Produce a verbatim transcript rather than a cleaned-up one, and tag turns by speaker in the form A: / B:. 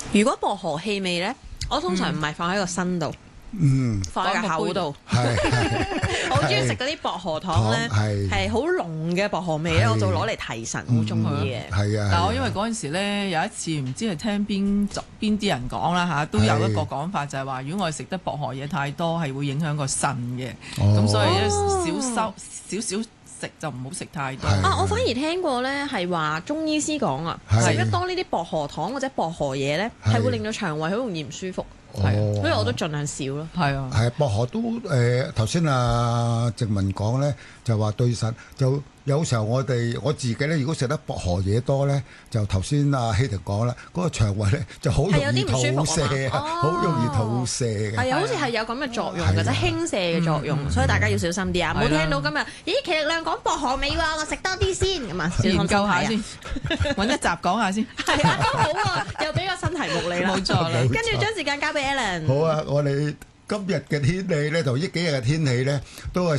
A: 如果薄荷氣味咧，我通常唔係放喺個身度。
B: 嗯，
A: 放喺個口度，
B: 係
A: 我好中意食嗰啲薄荷糖咧，係好濃嘅薄荷味咧，我就攞嚟提神，好中意嘅。
B: 係啊，
C: 但係我因為嗰陣時咧有一次唔知係聽邊邊啲人講啦嚇，都有一個講法就係話，如果我哋食得薄荷嘢太多，係會影響個腎嘅，咁所以咧少收少少食就唔好食太多。
A: 啊，我反而聽過咧係話中醫師講啊，食得多呢啲薄荷糖或者薄荷嘢咧，係會令到腸胃好容易唔舒服。係啊，所以我都盡量少咯。
C: 係啊，
B: 係薄荷都誒頭先阿靜文講咧，就話對腎就有時候我哋我自己咧，如果食得薄荷嘢多咧，就頭先阿希婷講啦，嗰個腸胃咧就好容易吐瀉啊，好容易吐瀉嘅。
A: 係啊，好似係有咁嘅作用嘅，即係輕瀉嘅作用，所以大家要小心啲啊！唔好聽到今日，咦，其實亮講薄荷味喎，我食多啲先咁啊，
C: 研究下先，揾一集講下先。
A: 係啊，都好啊，又俾個新題目你啦。
C: 冇錯啦，
A: 跟住將時間交俾 Alan。
B: 好啊，我哋今日嘅天氣咧，同呢幾日嘅天氣咧，都係